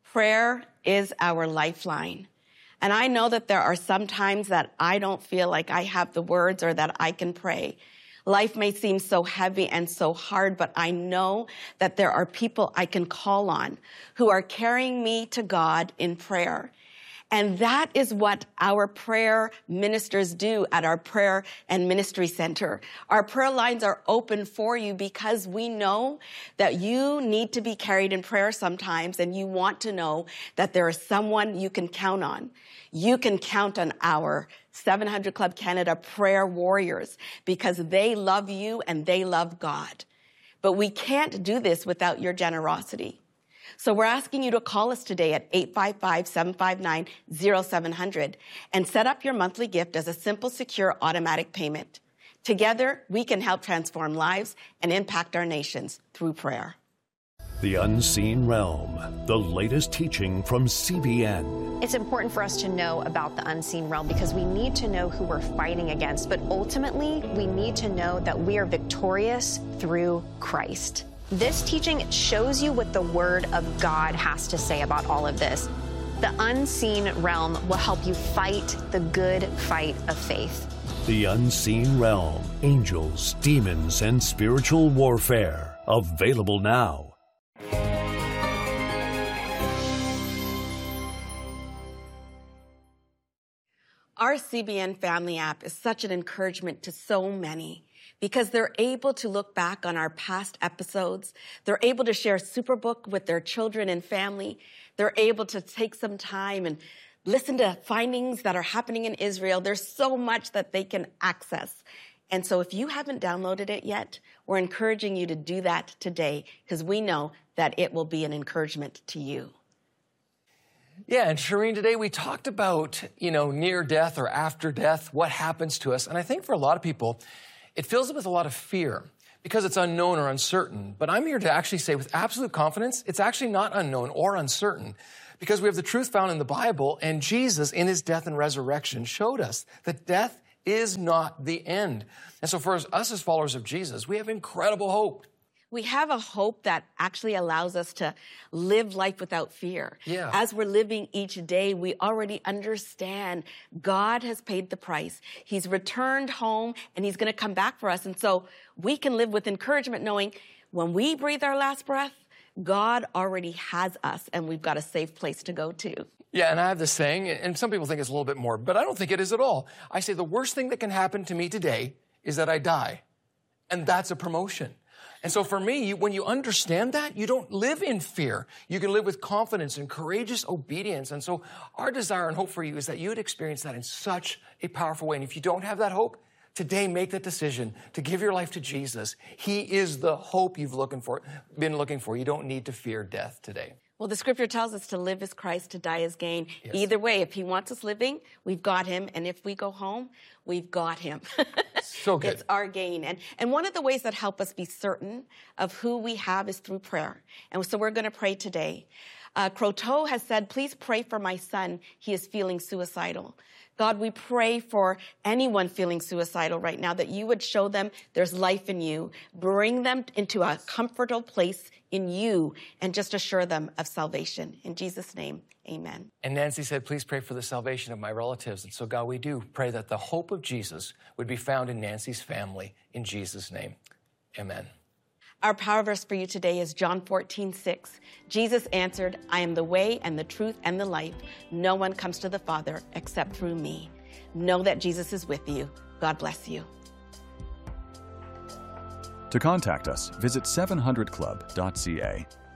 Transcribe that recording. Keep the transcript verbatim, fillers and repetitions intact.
Prayer is our lifeline. And I know that there are some times that I don't feel like I have the words or that I can pray. Life may seem so heavy and so hard, but I know that there are people I can call on who are carrying me to God in prayer. And that is what our prayer ministers do at our prayer and ministry center. Our prayer lines are open for you because we know that you need to be carried in prayer sometimes, and you want to know that there is someone you can count on. You can count on our seven hundred Club Canada prayer warriors because they love you and they love God. But we can't do this without your generosity. So we're asking you to call us today at eight five five, seven five nine, zero seven zero zero and set up your monthly gift as a simple, secure, automatic payment. Together, we can help transform lives and impact our nations through prayer. The Unseen Realm, the latest teaching from C B N. It's important for us to know about the unseen realm because we need to know who we're fighting against, but ultimately, we need to know that we are victorious through Christ. This teaching shows you what the Word of God has to say about all of this. The unseen realm will help you fight the good fight of faith. The Unseen Realm, angels, demons, and spiritual warfare. Available now. Our C B N Family app is such an encouragement to so many because they're able to look back on our past episodes. They're able to share Superbook with their children and family. They're able to take some time and listen to findings that are happening in Israel. There's so much that they can access. And so if you haven't downloaded it yet, we're encouraging you to do that today because we know that it will be an encouragement to you. Yeah, and Shireen, today we talked about, you know, near death or after death, what happens to us. And I think for a lot of people, it fills them with a lot of fear because it's unknown or uncertain. But I'm here to actually say with absolute confidence, it's actually not unknown or uncertain because we have the truth found in the Bible, and Jesus in his death and resurrection showed us that death is not the end. And so for us as followers of Jesus, we have incredible hope. We have a hope that actually allows us to live life without fear. Yeah. As we're living each day, we already understand God has paid the price. He's returned home and he's going to come back for us. And so we can live with encouragement knowing when we breathe our last breath, God already has us and we've got a safe place to go to. Yeah, and I have this saying, and some people think it's a little bit more, but I don't think it is at all. I say the worst thing that can happen to me today is that I die. And that's a promotion. And so for me, when you understand that, you don't live in fear. You can live with confidence and courageous obedience. And so our desire and hope for you is that you would experience that in such a powerful way. And if you don't have that hope, today make that decision to give your life to Jesus. He is the hope you've looking for, been looking for. You don't need to fear death today. Well, the scripture tells us to live as Christ, to die as gain. Yes. Either way, if he wants us living, we've got him. And if we go home, we've got him. So good. It's our gain. And, and one of the ways that help us be certain of who we have is through prayer. And so we're going to pray today. Uh, Croteau has said, please pray for my son. He is feeling suicidal. God, we pray for anyone feeling suicidal right now that you would show them there's life in you, bring them into a comfortable place in you, and just assure them of salvation. In Jesus' name, amen. And Nancy said, please pray for the salvation of my relatives. And so, God, we do pray that the hope of Jesus would be found in Nancy's family. In Jesus' name, amen. Our power verse for you today is John fourteen, six. Jesus answered, I am the way and the truth and the life. No one comes to the Father except through me. Know that Jesus is with you. God bless you. To contact us, visit seven hundred club dot c a.